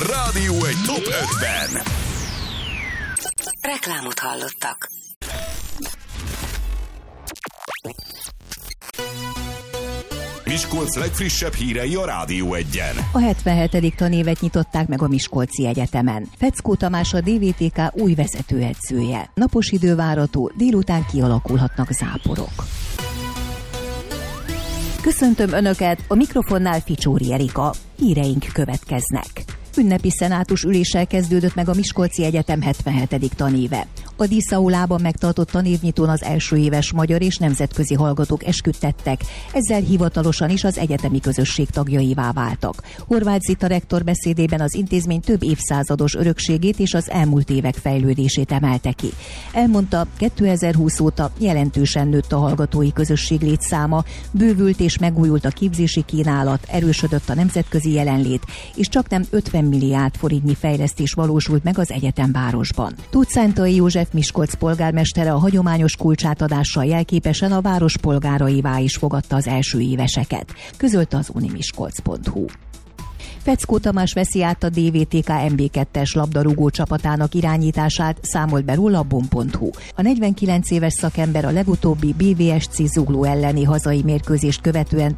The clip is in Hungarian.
Rádió egy Top 5-ben. Reklámot hallottak. Miskolc legfrissebb hírei a Rádió 1-en. A 77. tanévet nyitották meg a Miskolci Egyetemen. Feckó Tamás a DVTK új vezetőedzője. Napos idő várható, délután kialakulhatnak záporok. Köszöntöm Önöket, a mikrofonnál Ficsóri Erika. Híreink következnek. Ünnepi szenátus üléssel kezdődött meg a Miskolci Egyetem 77. tanéve. A díszaulában megtartott tanévnyitón az első éves magyar és nemzetközi hallgatók esküdtettek, ezzel hivatalosan is az egyetemi közösség tagjaivá váltak. Horváth Zita rektor beszédében az intézmény több évszázados örökségét és az elmúlt évek fejlődését emelte ki. Elmondta, 2020 óta jelentősen nőtt a hallgatói közösség létszáma, bővült és megújult a képzési kínálat, erősödött a nemzetközi jelenlét, és csaknem 50 milliárd forintnyi fejlesztés valósult meg az egyetemvárosban. Tóth Szántai József Miskolc polgármestere a hagyományos kulcsátadással jelképesen a város polgáraivá is fogadta az első éveseket, közölte az unimiskolc.hu. Feckó Tamás veszi át a DVTK MB2-es labdarúgó csapatának irányítását, számolt be róla a bom.hu. A 49 éves szakember a legutóbbi BVSC Zugló elleni hazai mérkőzést követően